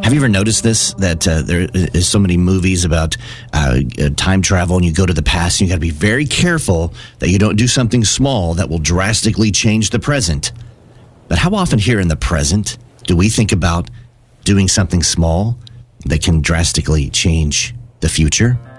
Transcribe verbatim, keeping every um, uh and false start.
Have you ever noticed this, that uh, there is so many movies about uh, time travel, and you go to the past, and you got to be very careful that you don't do something small that will drastically change the present. But how often here in the present do we think about doing something small that can drastically change the future?